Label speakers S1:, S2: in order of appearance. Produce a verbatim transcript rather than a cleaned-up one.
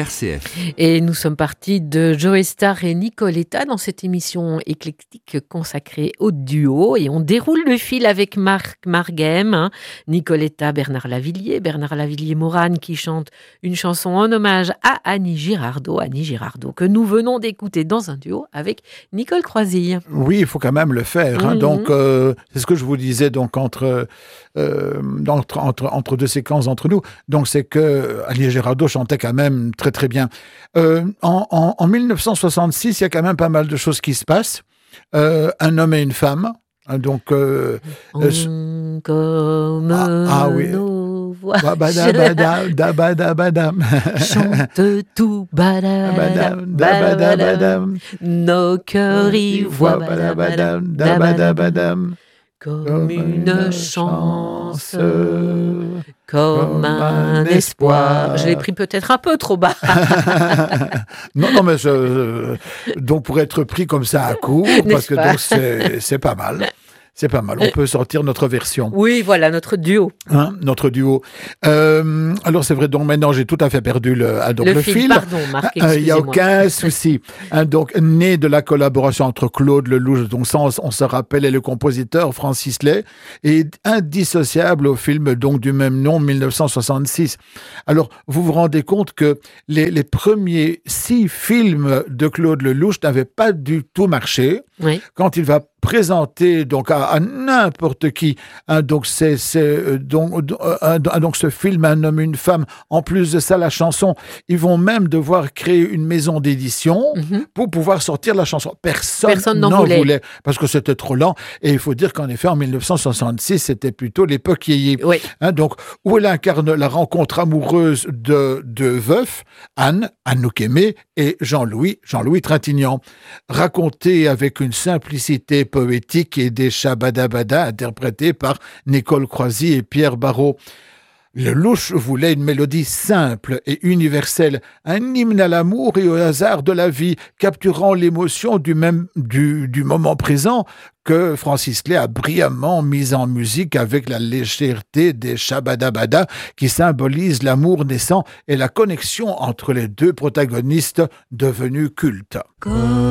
S1: R C F.
S2: Et nous sommes partis de Joe Starr et Nicoletta dans cette émission éclectique consacrée au duo. Et on déroule le fil avec Marc Marghem, hein. Nicoletta, Bernard Lavilliers. Bernard Lavilliers-Morane qui chante une chanson en hommage à Annie Girardot. Annie Girardot que nous venons d'écouter dans un duo avec Nicole Croisille.
S3: Oui, il faut quand même le faire. Hein. Mm-hmm. Donc, euh, c'est ce que je vous disais donc entre, euh, entre, entre, entre deux séquences entre nous. Donc, c'est que Annie Girardot chantait quand même très très bien. Euh, en, en, en mille neuf cent soixante-six, il y a quand même pas mal de choses qui se passent. Euh, un homme et une femme. Donc, euh,
S2: On euh, comme
S3: ah, ah oui.
S2: nos voix.
S3: Badabadabadabadam.
S2: Chante tout badabadabadam. Nos cœurs y voient badabadabadam. Comme une chance, comme un espoir. Je l'ai pris peut-être un peu trop bas.
S3: non, non, mais je, donc pour être pris comme ça à court, parce que donc c'est, c'est pas mal. C'est pas mal, on peut sortir notre version.
S2: Oui, voilà, notre duo.
S3: Hein, notre duo. Euh, alors c'est vrai, donc maintenant j'ai tout à fait perdu le, donc,
S2: le,
S3: le
S2: fil.
S3: fil.
S2: Pardon, Marc, excusez-moi.
S3: Il n'y a aucun souci. Hein, donc, né de la collaboration entre Claude Lelouch, donc ça on, on se rappelle, et le compositeur Francis Lay, et indissociable au film donc du même nom, mille neuf cent soixante-six. Alors, vous vous rendez compte que les, les premiers six films de Claude Lelouch n'avaient pas du tout marché.
S2: Oui.
S3: Quand il va présenter donc à, à n'importe qui hein, donc c'est, c'est donc euh, donc ce film Un homme une femme, en plus de ça la chanson, ils vont même devoir créer une maison d'édition mm-hmm. pour pouvoir sortir la chanson. Personne,
S2: Personne n'en,
S3: n'en
S2: voulait.
S3: voulait parce que c'était trop lent, et il faut dire qu'en effet en mille neuf cent soixante-six c'était plutôt l'époque yéyé.
S2: Oui.
S3: Hein, donc où elle incarne la rencontre amoureuse de deux veufs, Anne, Anouk Aimée et Jean-Louis, Jean-Louis Trintignant, racontée avec une simplicité poétique et des chabadabada interprétés par Nicole Croisille et Pierre Barrault. Lelouch voulait une mélodie simple et universelle, un hymne à l'amour et au hasard de la vie, capturant l'émotion du, même, du, du moment présent que Francis Lay a brillamment mise en musique avec la légèreté des chabadabada qui symbolisent l'amour naissant et la connexion entre les deux protagonistes devenus cultes.